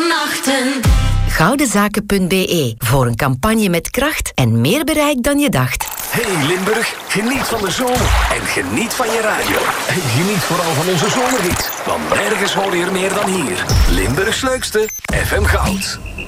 nachten. Goudenzaken.be voor een campagne met kracht en meer bereik dan je dacht. Hey Limburg, geniet van de zomer en geniet van je radio. En geniet vooral van onze zomerhit, want nergens hoor je er meer dan hier. Limburgs leukste, FM Goud.